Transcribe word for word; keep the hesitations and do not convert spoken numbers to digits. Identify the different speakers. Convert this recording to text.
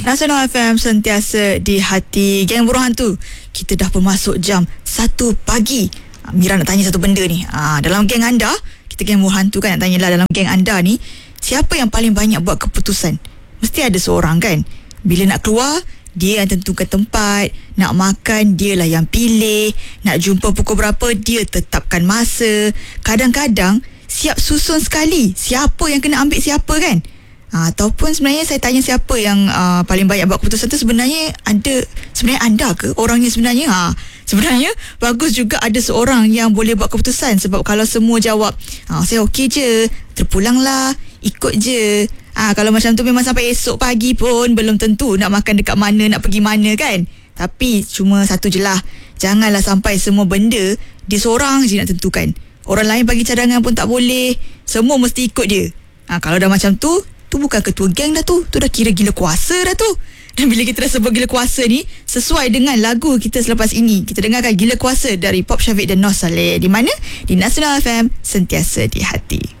Speaker 1: Nasional F M sentiasa di hati. Geng Burung Hantu, kita dah pun masuk jam satu pagi. Mira nak tanya satu benda ni. Aa, dalam geng anda, kita Geng Burung Hantu kan, nak tanyalah dalam geng anda ni, siapa yang paling banyak buat keputusan? Mesti ada seorang kan. Bila nak keluar, dia yang tentukan tempat. Nak makan, dialah yang pilih. Nak jumpa pukul berapa, dia tetapkan masa. Kadang-kadang siap susun sekali siapa yang kena ambil siapa kan. Ha, ataupun sebenarnya saya tanya siapa yang uh, paling banyak buat keputusan tu, sebenarnya ada, sebenarnya anda ke orangnya sebenarnya? Ha, sebenarnya bagus juga ada seorang yang boleh buat keputusan. Sebab kalau semua jawab ha, saya okey je, terpulanglah, ikut je. Ha, kalau macam tu memang sampai esok pagi pun belum tentu nak makan dekat mana, nak pergi mana kan. Tapi cuma satu je lah, janganlah sampai semua benda dia seorang je nak tentukan. Orang lain bagi cadangan pun tak boleh, semua mesti ikut dia. Ha, kalau dah macam tu, tu bukan ketua geng dah tu. Tu dah kira gila kuasa dah tu. Dan bila kita dah sebut gila kuasa ni, sesuai dengan lagu kita selepas ini, kita dengarkan Gila Kuasa dari Pop Syafiq dan Nos Saleh. Di mana? Di Nasional F M, sentiasa di hati.